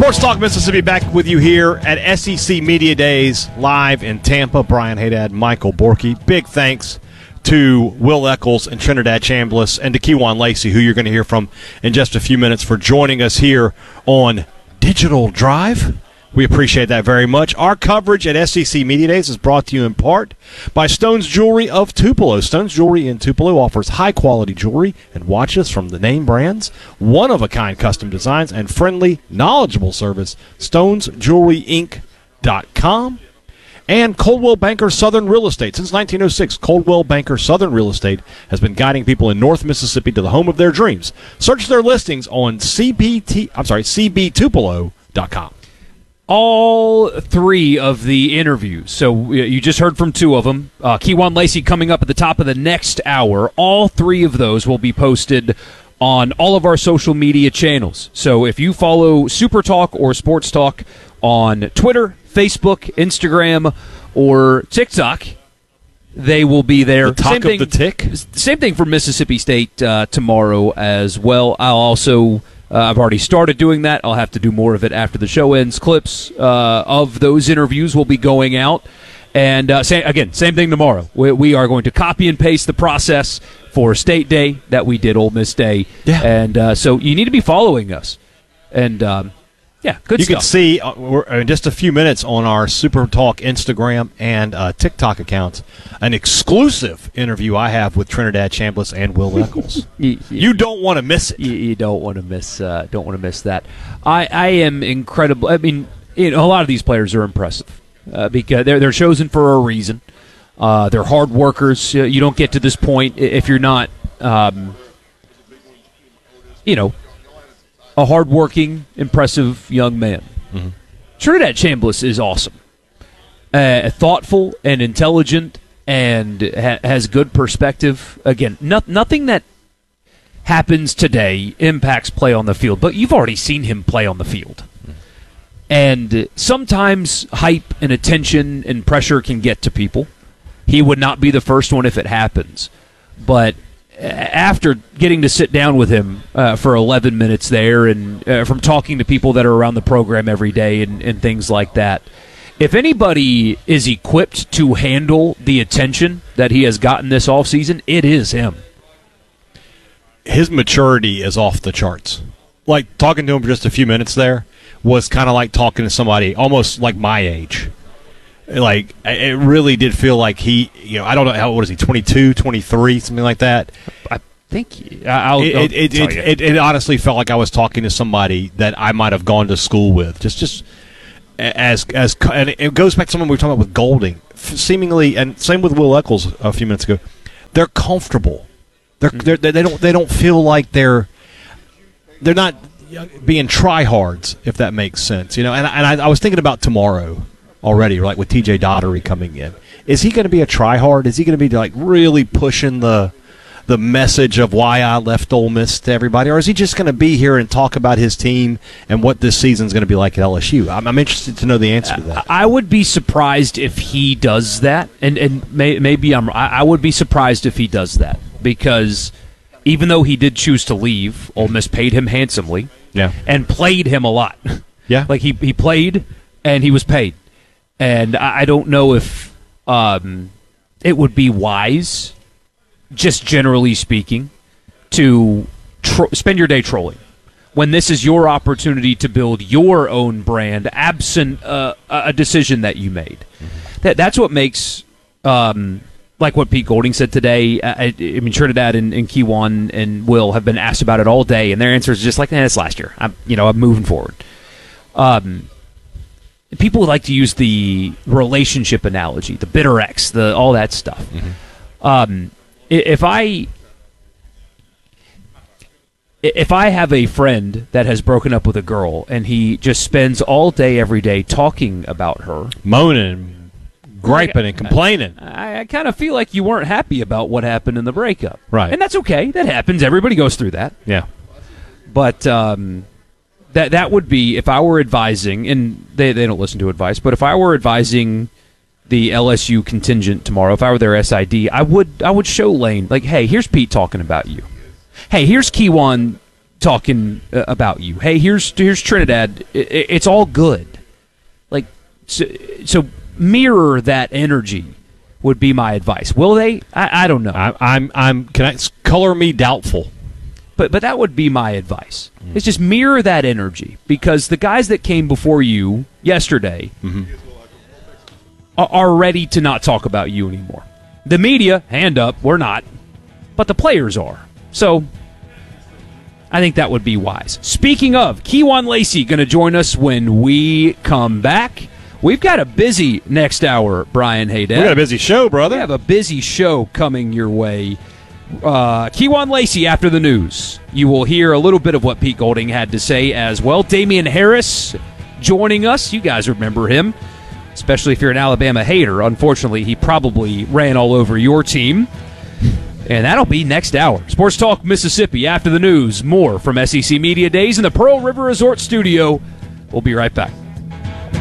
Sports Talk Mississippi back with you here at SEC Media Days live in Tampa. Brian Haydad, Michael Borky. Big thanks to Will Eccles and Trinidad Chambliss and to Kewan Lacey, who you're going to hear from in just a few minutes, for joining us here on Digital Drive. We appreciate that very much. Our coverage at SEC Media Days is brought to you in part by Stone's Jewelry of Tupelo. Stone's Jewelry in Tupelo offers high-quality jewelry and watches from the name brands, one-of-a-kind custom designs, and friendly, knowledgeable service. StonesJewelryInc.com. And Coldwell Banker Southern Real Estate. Since 1906, Coldwell Banker Southern Real Estate has been guiding people in North Mississippi to the home of their dreams. Search their listings on cbtupelo.com. All three of the interviews. So you just heard from two of them. Kewan Lacey coming up at the top of the next hour. All three of those will be posted on all of our social media channels. So if you follow Super Talk or Sports Talk on Twitter, Facebook, Instagram, or TikTok, they will be there. The talk of the tick? Same thing for Mississippi State tomorrow as well. I'll also... I've already started doing that. I'll have to do more of it after the show ends. Clips of those interviews will be going out. And, same thing tomorrow. We are going to copy and paste the process for State Day that we did Ole Miss Day. Yeah. And so you need to be following us. And, good you stuff. can see in just a few minutes on our Super Talk Instagram and TikTok accounts an exclusive interview I have with Trinidad Chambliss and Will Eccles. You don't want to miss it. You don't want to miss. Don't want to miss that. I am incredible. I mean, a lot of these players are impressive because they're chosen for a reason. They're hard workers. You don't get to this point if you're not, a hardworking, impressive young man. Mm-hmm. Trinidad Chambliss is awesome. Thoughtful and intelligent and has good perspective. Again, nothing that happens today impacts play on the field, but you've already seen him play on the field. Mm-hmm. And sometimes hype and attention and pressure can get to people. He would not be the first one if it happens. But after getting to sit down with him for 11 minutes there and from talking to people that are around the program every day and things like that, if anybody is equipped to handle the attention that he has gotten this offseason, it is him. His maturity is off the charts. Like, talking to him for just a few minutes there was kind of like talking to somebody almost like my age. Like, it really did feel like he, I don't know, how old is he, 22, 23, something like that? I think it honestly felt like I was talking to somebody that I might have gone to school with. Just as and it goes back to something we were talking about with Golding, seemingly, and same with Will Eccles a few minutes ago. They're comfortable. They don't feel like they're not being tryhards, if that makes sense. And I was thinking about tomorrow already, like with TJ Dottery coming in. Is he going to be a tryhard? Is he going to be like really pushing the message of why I left Ole Miss to everybody, or is he just going to be here and talk about his team and what this season's going to be like at LSU? I'm interested to know the answer to that. I would be surprised if he does that, and maybe I would be surprised if he does that, because even though he did choose to leave, Ole Miss paid him handsomely, and played him a lot. Yeah, like he played and he was paid. And I don't know if it would be wise, just generally speaking, to spend your day trolling when this is your opportunity to build your own brand absent a decision that you made. Mm-hmm. That's what makes, like what Pete Golding said today, I mean, Trinidad and Kewan and Will have been asked about it all day, and their answer is just like, it's last year. I'm moving forward. People like to use the relationship analogy, the bitter ex, all that stuff. Mm-hmm. If I have a friend that has broken up with a girl and he just spends all day, every day talking about her, moaning, griping, and complaining, I kind of feel like you weren't happy about what happened in the breakup. Right. And that's okay. That happens. Everybody goes through that. Yeah. But that would be, if I were advising, and they don't listen to advice, but if I were advising the LSU contingent tomorrow, if I were their SID, I would show Lane, like, hey, here's Pete talking about you. Hey, here's Kewan talking about you. Hey, here's Trinidad. It's all good. Like, so mirror that energy would be my advice. Will they? I don't know. Color me doubtful. But that would be my advice. It's just mirror that energy, because the guys that came before you yesterday are ready to not talk about you anymore. The media, hand up, we're not, but the players are. So I think that would be wise. Speaking of, Kewan Lacey going to join us when we come back. We've got a busy next hour, Brian Haydad. We got a busy show, brother. We have a busy show coming your way. Kewan Lacey after the news. You will hear a little bit of what Pete Golding had to say as well. Damian Harris joining us. You guys remember him, especially if you're an Alabama hater. Unfortunately, he probably ran all over your team. And that'll be next hour. Sports Talk Mississippi after the news. More from SEC Media Days in the Pearl River Resort Studio. We'll be right back.